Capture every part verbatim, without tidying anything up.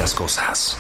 las cosas.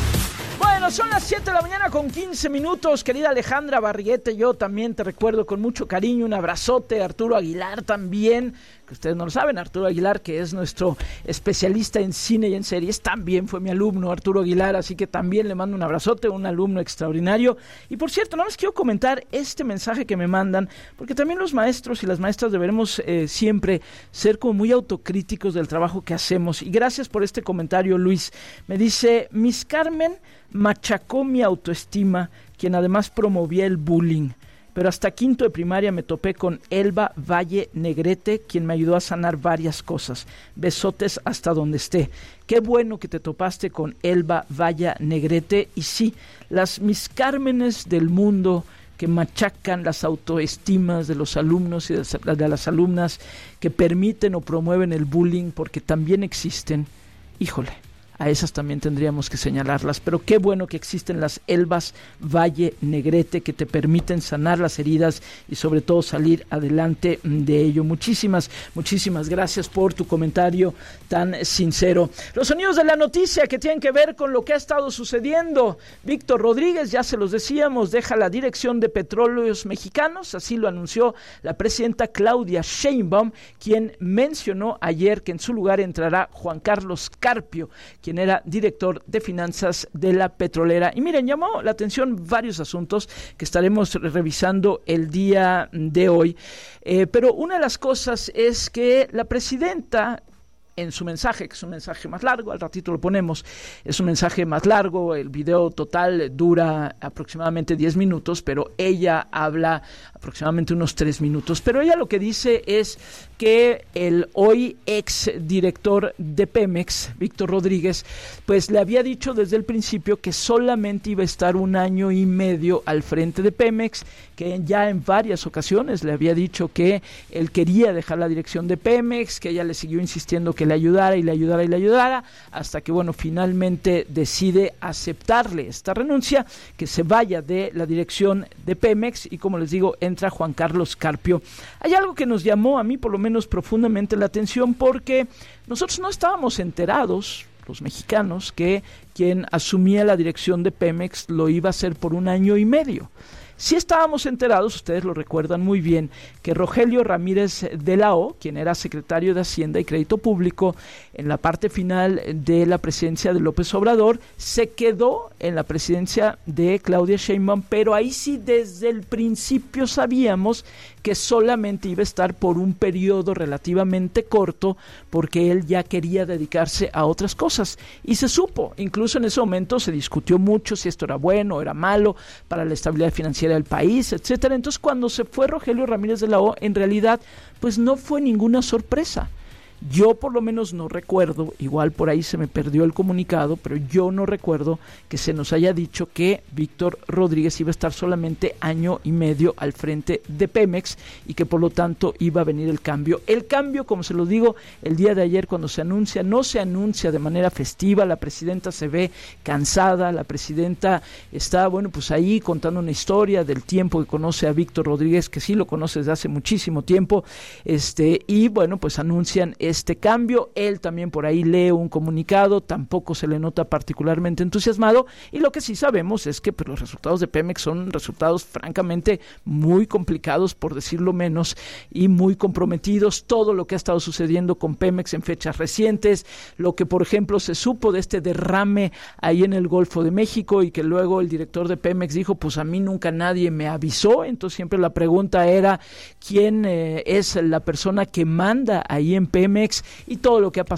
Bueno, son las siete de la mañana con quince minutos, querida Alejandra Barriete, yo también te recuerdo con mucho cariño, un abrazote, Arturo Aguilar también, que ustedes no lo saben, Arturo Aguilar, que es nuestro especialista en cine y en series, también fue mi alumno, Arturo Aguilar, así que también le mando un abrazote, un alumno extraordinario. Y por cierto, no les quiero comentar este mensaje que me mandan, porque también los maestros y las maestras deberemos eh, siempre ser como muy autocríticos del trabajo que hacemos. Y gracias por este comentario, Luis. Me dice, Miss Carmen machacó mi autoestima, quien además promovía el bullying. Pero hasta quinto de primaria me topé con Elba Valle Negrete, quien me ayudó a sanar varias cosas. Besotes hasta donde esté. Qué bueno que te topaste con Elba Valle Negrete. Y sí, las Miss Cármenes del mundo que machacan las autoestimas de los alumnos y de las alumnas, que permiten o promueven el bullying, porque también existen. Híjole, a esas también tendríamos que señalarlas, pero qué bueno que existen las Elbas Valle Negrete que te permiten sanar las heridas y sobre todo salir adelante de ello. Muchísimas, muchísimas gracias por tu comentario tan sincero. Los sonidos de la noticia que tienen que ver con lo que ha estado sucediendo. Víctor Rodríguez, ya se los decíamos, deja la dirección de Petróleos Mexicanos, así lo anunció la presidenta Claudia Sheinbaum, quien mencionó ayer que en su lugar entrará Juan Carlos Carpio, quien era director de finanzas de la petrolera. Y miren, llamó la atención varios asuntos que estaremos revisando el día de hoy, eh, pero una de las cosas es que la presidenta, en su mensaje, que es un mensaje más largo, al ratito lo ponemos, es un mensaje más largo, el video total dura aproximadamente diez minutos, pero ella habla aproximadamente unos tres minutos, pero ella lo que dice es que el hoy ex director de Pemex, Víctor Rodríguez, pues le había dicho desde el principio que solamente iba a estar un año y medio al frente de Pemex, que ya en varias ocasiones le había dicho que él quería dejar la dirección de Pemex, que ella le siguió insistiendo que le ayudara y le ayudara y le ayudara, hasta que bueno, finalmente decide aceptarle esta renuncia, que se vaya de la dirección de Pemex y como les digo, entra Juan Carlos Carpio. Hay algo que nos llamó a mí por lo menos profundamente la atención, porque nosotros no estábamos enterados, los mexicanos, que quien asumía la dirección de Pemex lo iba a hacer por un año y medio. Sí estábamos enterados, ustedes lo recuerdan muy bien, que Rogelio Ramírez de la O, quien era secretario de Hacienda y Crédito Público en la parte final de la presidencia de López Obrador, se quedó en la presidencia de Claudia Sheinbaum, pero ahí sí desde el principio sabíamos que solamente iba a estar por un periodo relativamente corto, porque él ya quería dedicarse a otras cosas. Y se supo, incluso en ese momento se discutió mucho si esto era bueno o era malo para la estabilidad financiera del país, etcétera. Entonces, cuando se fue Rogelio Ramírez de la O, en realidad, pues no fue ninguna sorpresa. Yo por lo menos no recuerdo, igual por ahí se me perdió el comunicado, pero yo no recuerdo que se nos haya dicho que Víctor Rodríguez iba a estar solamente año y medio al frente de Pemex y que por lo tanto iba a venir el cambio. El cambio, como se lo digo, el día de ayer cuando se anuncia, no se anuncia de manera festiva, la presidenta se ve cansada, la presidenta está, bueno, pues ahí contando una historia del tiempo que conoce a Víctor Rodríguez, que sí lo conoce desde hace muchísimo tiempo, este y bueno, pues anuncian este cambio. Él también por ahí lee un comunicado, tampoco se le nota particularmente entusiasmado, y lo que sí sabemos es que pues, los resultados de Pemex son resultados francamente muy complicados, por decirlo menos, y muy comprometidos. Todo lo que ha estado sucediendo con Pemex en fechas recientes, lo que por ejemplo se supo de este derrame ahí en el Golfo de México y que luego el director de Pemex dijo, pues a mí nunca nadie me avisó. Entonces siempre la pregunta era quién eh, es la persona que manda ahí en Pemex, y todo lo que ha pasado